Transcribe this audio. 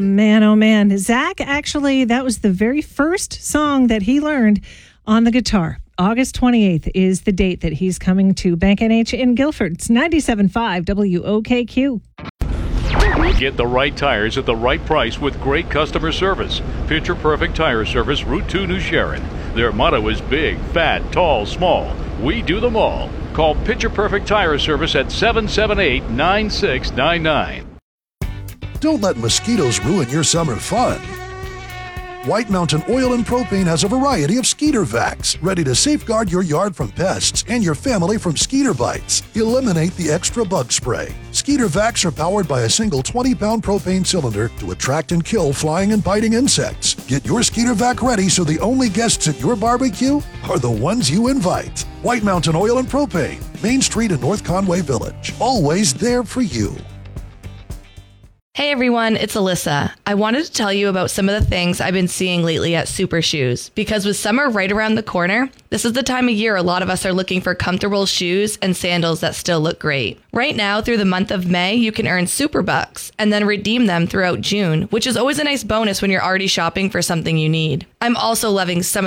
man, oh man. Zach, actually, that was the very first song that he learned on the guitar. August 28th is the date that he's coming to Bank NH in Guilford. It's 97.5 WOKQ. Get the right tires at the right price with great customer service. Picture Perfect Tire Service, Route 2, New Sharon. Their motto is big, fat, tall, small. We do them all. Call Picture Perfect Tire Service at 778-9699. Don't let mosquitoes ruin your summer fun. White Mountain Oil and Propane has a variety of Skeeter Vacs, ready to safeguard your yard from pests and your family from skeeter bites. Eliminate the extra bug spray. Skeeter Vacs are powered by a single 20-pound propane cylinder to attract and kill flying and biting insects. Get your Skeeter Vac ready so the only guests at your barbecue are the ones you invite. White Mountain Oil and Propane, Main Street in North Conway Village. Always there for you. Hey everyone, it's Alyssa. I wanted to tell you about some of the things I've been seeing lately at Super Shoes, because with summer right around the corner, this is the time of year a lot of us are looking for comfortable shoes and sandals that still look great. Right now, through the month of May, you can earn Super Bucks and then redeem them throughout June, which is always a nice bonus when you're already shopping for something you need. I'm also loving some